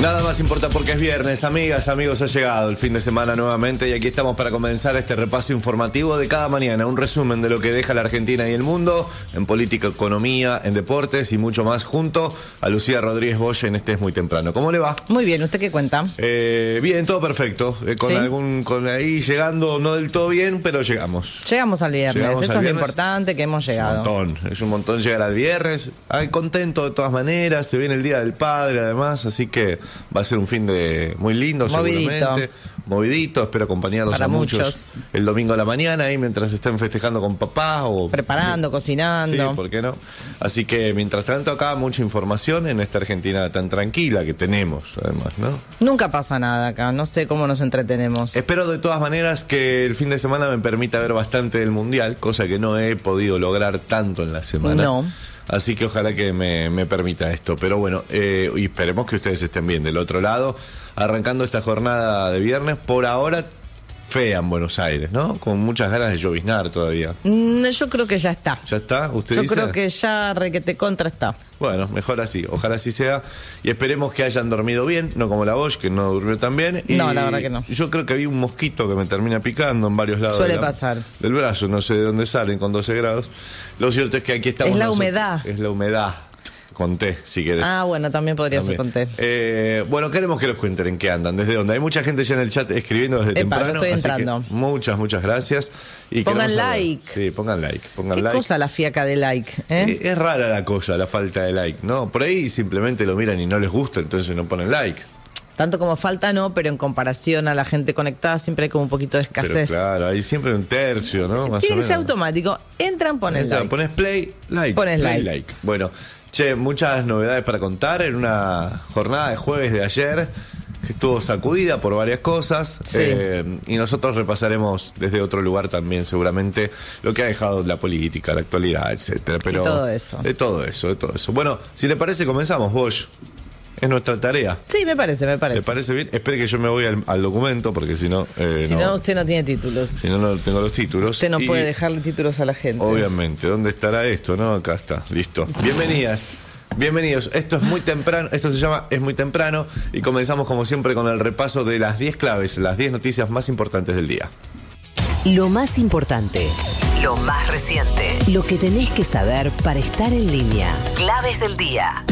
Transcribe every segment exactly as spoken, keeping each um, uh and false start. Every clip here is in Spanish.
Nada más importa porque es viernes, amigas, amigos, ha llegado el fin de semana nuevamente y aquí estamos para comenzar este repaso informativo de cada mañana, un resumen de lo que deja la Argentina y el mundo en política, economía, en deportes y mucho más junto a Lucía Rodríguez Bosch en este Es Muy Temprano. ¿Cómo le va? Muy bien, ¿usted qué cuenta? Eh, bien, todo perfecto, eh, con ¿Sí? algún, con ahí llegando, no del todo bien, pero llegamos. Llegamos al viernes, Llegamos eso al es viernes. lo importante, que hemos llegado. Es un montón, es un montón llegar al viernes. Ay, contento de todas maneras, se viene el Día del Padre además, así que va a ser un fin de muy lindo, Movidito. seguramente. Movidito, espero acompañarlos Para a muchos. muchos. El domingo a la mañana, ahí mientras estén festejando con papá o... Preparando, Sí, cocinando. ¿por qué no? Así que mientras tanto acá mucha información en esta Argentina tan tranquila que tenemos, además, ¿no? Nunca pasa nada acá, no sé cómo nos entretenemos. Espero de todas maneras que el fin de semana me permita ver bastante del Mundial, cosa que no he podido lograr tanto en la semana. No. Así que ojalá que me, me permita esto. Pero bueno, eh, y esperemos que ustedes estén bien del otro lado. Arrancando esta jornada de viernes, por ahora fea en Buenos Aires, ¿no? Con muchas ganas de lloviznar todavía. Mm, yo creo que ya está. ¿Ya está? ¿Usted Yo dice? creo que ya requete contra está. Bueno, mejor así, ojalá así sea. Y esperemos que hayan dormido bien, no como la Bosch, que no durmió tan bien. Y No, la verdad que no. Yo creo que vi un mosquito que me termina picando en varios lados. Suele de la- pasar. Del brazo, no sé de dónde salen con doce grados. Lo cierto es que aquí estamos Es la nosotros. humedad. Es la humedad. Con té, si querés. Ah, bueno, también podría También. ser con té. Eh, bueno, queremos que nos cuenten en qué andan, desde dónde. Hay mucha gente ya en el chat escribiendo desde Epa, temprano. yo estoy así entrando. que muchas, muchas gracias. Y Pongan queremos saber- like. Sí, pongan like. Pongan ¿Qué like. cosa la fiaca de like? ¿eh? Eh, Es rara la cosa, la falta de like, ¿no? Por ahí simplemente lo miran y no les gusta, entonces no ponen like. Tanto como falta, no, pero en comparación a la gente conectada siempre hay como un poquito de Pero escasez. claro, hay siempre un tercio, ¿no? Más o Tiene que ser menos. automático. Entran, ponen Entra, like. Pones play, like. Pones play, like. Bueno, che, muchas novedades para contar en una jornada de jueves de ayer que estuvo sacudida por varias cosas. Sí. eh, y nosotros repasaremos desde otro lugar también seguramente lo que ha dejado la política, la actualidad, etcétera. Pero Y todo eso. De todo eso, de todo eso. Bueno, si le parece comenzamos, Bosch. Es nuestra tarea. Sí, me parece, me ¿Le parece. parece bien? Espere que yo me voy al, al documento porque si no... eh, Si no, usted no tiene títulos. si no, no tengo los títulos. Usted no Y, puede dejarle títulos a la gente. Obviamente. ¿Dónde estará esto? No, acá está. Listo. Bienvenidas. Bienvenidos. Esto es muy temprano. Esto se llama Es Muy Temprano. Y comenzamos como siempre con el repaso de las diez claves, las diez noticias más importantes del día. Lo más importante, lo más reciente, lo que tenés que saber para estar en línea. Claves del día.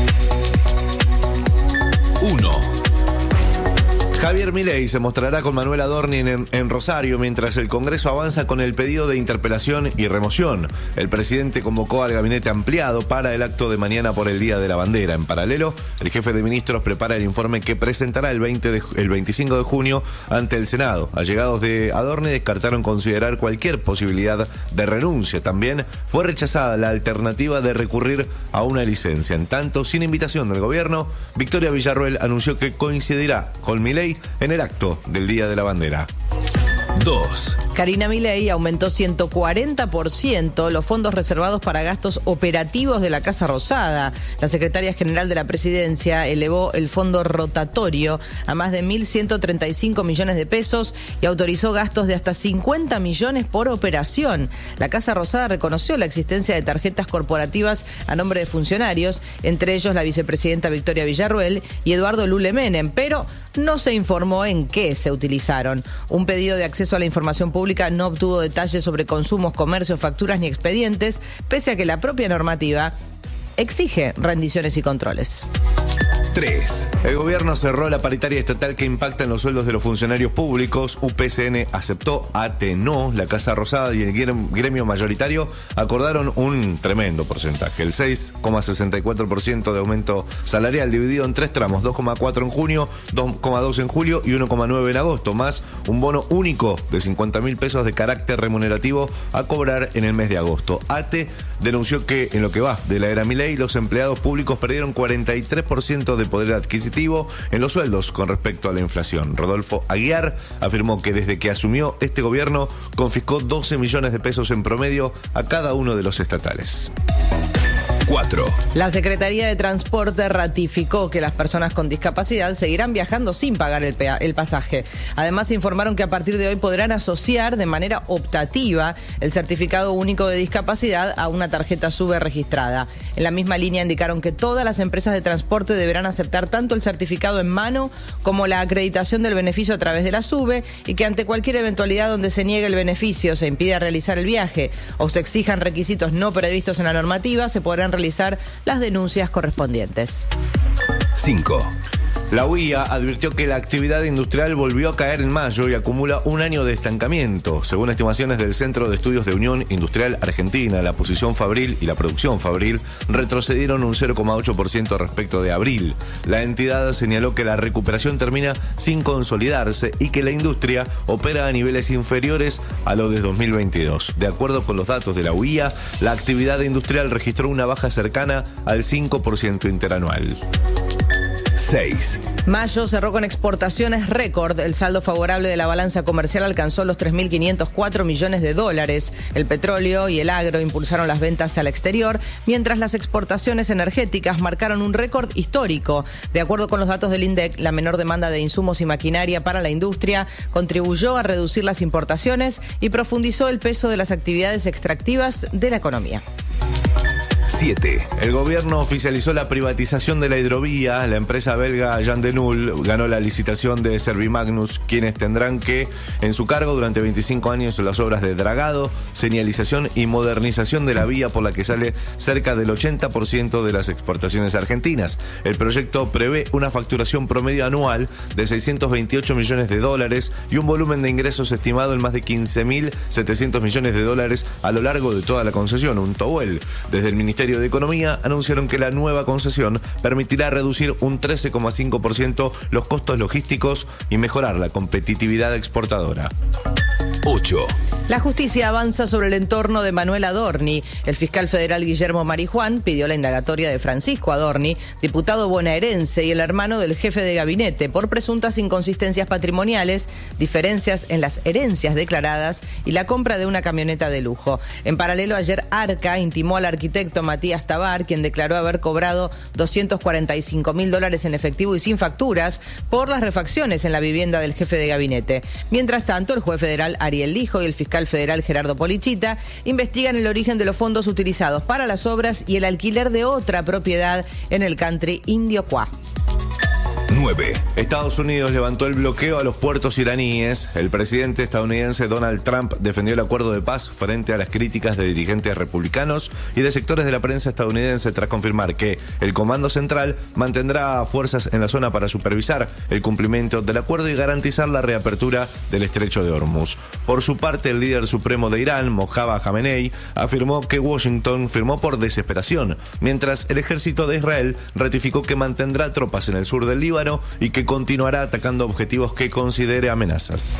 uno. Javier Milei se mostrará con Manuel Adorni en, en Rosario mientras el Congreso avanza con el pedido de interpelación y remoción. El presidente convocó al gabinete ampliado para el acto de mañana por el Día de la Bandera. En paralelo, el jefe de ministros prepara el informe que presentará el, veinte de, el veinticinco de junio ante el Senado. Allegados de Adorni descartaron considerar cualquier posibilidad de renuncia. También fue rechazada la alternativa de recurrir a una licencia. En tanto, sin invitación del gobierno, Victoria Villarruel anunció que coincidirá con Milei en el acto del Día de la Bandera. dos. Karina Milei aumentó ciento cuarenta por ciento los fondos reservados para gastos operativos de la Casa Rosada. La secretaria general de la presidencia elevó el fondo rotatorio a más de mil ciento treinta y cinco millones de pesos y autorizó gastos de hasta cincuenta millones por operación. La Casa Rosada reconoció la existencia de tarjetas corporativas a nombre de funcionarios, entre ellos la vicepresidenta Victoria Villarruel y Eduardo Lule Menem, pero no se informó en qué se utilizaron. Un pedido de acceso a la información pública no obtuvo detalles sobre consumos, comercios, facturas ni expedientes, pese a que la propia normativa exige rendiciones y controles. tres. El gobierno cerró la paritaria estatal que impacta en los sueldos de los funcionarios públicos. U P C N aceptó, A T E no. La Casa Rosada y el gremio mayoritario acordaron un tremendo porcentaje. El seis coma sesenta y cuatro por ciento de aumento salarial dividido en tres tramos, dos coma cuatro en junio, dos coma dos en julio y uno coma nueve en agosto, más un bono único de cincuenta mil pesos de carácter remunerativo a cobrar en el mes de agosto. A T E denunció que en lo que va de la era Milei, los empleados públicos perdieron cuarenta y tres por ciento de poder adquisitivo en los sueldos con respecto a la inflación. Rodolfo Aguiar afirmó que desde que asumió este gobierno confiscó doce millones de pesos en promedio a cada uno de los estatales. cuatro. La Secretaría de Transporte ratificó que las personas con discapacidad seguirán viajando sin pagar el, pea- el pasaje. Además, informaron que a partir de hoy podrán asociar de manera optativa el certificado único de discapacidad a una tarjeta SUBE registrada. En la misma línea indicaron que todas las empresas de transporte deberán aceptar tanto el certificado en mano como la acreditación del beneficio a través de la SUBE y que ante cualquier eventualidad donde se niegue el beneficio, se impida realizar el viaje o se exijan requisitos no previstos en la normativa, se podrán realizar las denuncias correspondientes. cinco. La U I A advirtió que la actividad industrial volvió a caer en mayo y acumula un año de estancamiento. Según estimaciones del Centro de Estudios de Unión Industrial Argentina, la posición fabril y la producción fabril retrocedieron un cero coma ocho por ciento respecto de abril. La entidad señaló que la recuperación termina sin consolidarse y que la industria opera a niveles inferiores a los de dos mil veintidós. De acuerdo con los datos de la U I A, la actividad industrial registró una baja cercana al cinco por ciento interanual. seis. Mayo cerró con exportaciones récord. El saldo favorable de la balanza comercial alcanzó los tres mil quinientos cuatro millones de dólares. El petróleo y el agro impulsaron las ventas al exterior, mientras las exportaciones energéticas marcaron un récord histórico. De acuerdo con los datos del INDEC, la menor demanda de insumos y maquinaria para la industria contribuyó a reducir las importaciones y profundizó el peso de las actividades extractivas de la economía. siete. El gobierno oficializó la privatización de la hidrovía. La empresa belga Jan de Nul ganó la licitación de Servimagnus, quienes tendrán que, en su cargo durante veinticinco años, las obras de dragado, señalización y modernización de la vía por la que sale cerca del ochenta por ciento de las exportaciones argentinas. El proyecto prevé una facturación promedio anual de seiscientos veintiocho millones de dólares y un volumen de ingresos estimado en más de quince mil setecientos millones de dólares a lo largo de toda la concesión, un TOWEL. Desde el Ministerio de Economía anunciaron que la nueva concesión permitirá reducir un trece coma cinco por ciento los costos logísticos y mejorar la competitividad exportadora. ocho. La justicia avanza sobre el entorno de Manuel Adorni. El fiscal federal Guillermo Marijuán pidió la indagatoria de Francisco Adorni, diputado bonaerense y el hermano del jefe de gabinete, por presuntas inconsistencias patrimoniales, diferencias en las herencias declaradas y la compra de una camioneta de lujo. En paralelo, ayer Arca intimó al arquitecto Matías Tabar, quien declaró haber cobrado doscientos cuarenta y cinco mil dólares en efectivo y sin facturas por las refacciones en la vivienda del jefe de gabinete. Mientras tanto, el juez federal Ariel Lijo y el fiscal federal Gerardo Polichita investigan el origen de los fondos utilizados para las obras y el alquiler de otra propiedad en el country Indio Cuá. nueve. Estados Unidos levantó el bloqueo a los puertos iraníes. El presidente estadounidense Donald Trump defendió el acuerdo de paz frente a las críticas de dirigentes republicanos y de sectores de la prensa estadounidense tras confirmar que el Comando Central mantendrá fuerzas en la zona para supervisar el cumplimiento del acuerdo y garantizar la reapertura del estrecho de Hormuz. Por su parte, el líder supremo de Irán, Mojtaba Khamenei, afirmó que Washington firmó por desesperación, mientras el ejército de Israel ratificó que mantendrá tropas en el sur del Líbano y que continuará atacando objetivos que considere amenazas.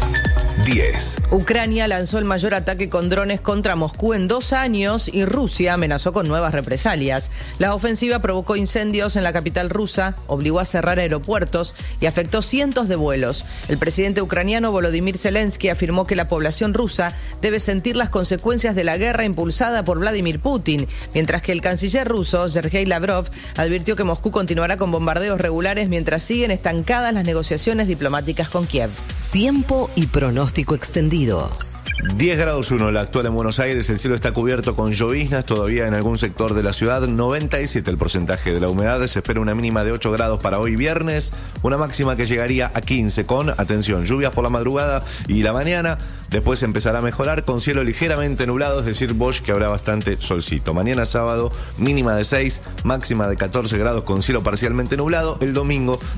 diez. Ucrania lanzó el mayor ataque con drones contra Moscú en dos años y Rusia amenazó con nuevas represalias. La ofensiva provocó incendios en la capital rusa, obligó a cerrar aeropuertos y afectó cientos de vuelos. El presidente ucraniano Volodymyr Zelensky afirmó que la población rusa debe sentir las consecuencias de la guerra impulsada por Vladimir Putin, mientras que el canciller ruso, Sergei Lavrov, advirtió que Moscú continuará con bombardeos regulares mientras siguen estancadas las negociaciones diplomáticas con Kiev. Tiempo y pronóstico extendido. diez grados uno la actual en Buenos Aires, el cielo está cubierto con lloviznas todavía en algún sector de la ciudad, noventa y siete el porcentaje de la humedad, se espera una mínima de ocho grados para hoy viernes, una máxima que llegaría a quince con, atención, lluvias por la madrugada y la mañana, después empezará a mejorar con cielo ligeramente nublado, es decir, Bosch que habrá bastante solcito. Mañana sábado, mínima de seis, máxima de catorce grados con cielo parcialmente nublado, el domingo